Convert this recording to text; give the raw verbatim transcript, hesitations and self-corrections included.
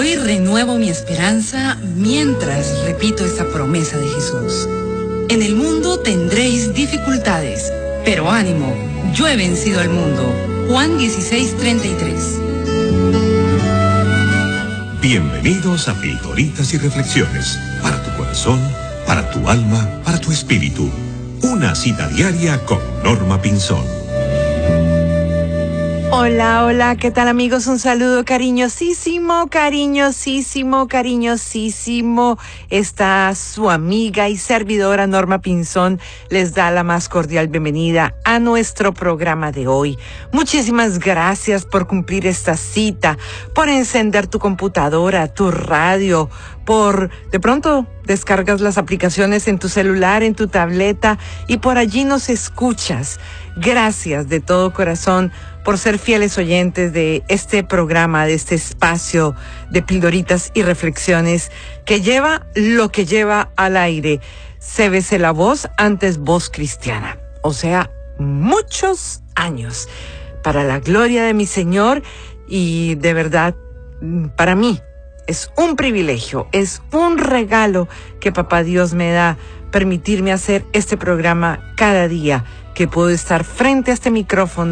Hoy renuevo mi esperanza mientras repito esta promesa de Jesús. En el mundo tendréis dificultades, pero ánimo, yo he vencido al mundo. Juan dieciséis, treinta y tres. Bienvenidos a Pildoritas y Reflexiones, para tu corazón, para tu alma, para tu espíritu. Una cita diaria con Norma Pinzón. Hola, hola, ¿qué tal amigos? Un saludo cariñosísimo, cariñosísimo, cariñosísimo. Está su amiga y servidora Norma Pinzón. Les da la más cordial bienvenida a nuestro programa de hoy. Muchísimas gracias por cumplir esta cita, por encender tu computadora, tu radio, por de pronto descargas las aplicaciones en tu celular, en tu tableta y por allí nos escuchas. Gracias de todo corazón por ser fieles oyentes de este programa, de este espacio de Pildoritas y Reflexiones que lleva lo que lleva al aire. Cébese la voz, antes voz cristiana. O sea, muchos años. Para la gloria de mi Señor y de verdad, para mí es un privilegio, es un regalo que Papá Dios me da permitirme hacer este programa cada día, que puedo estar frente a este micrófono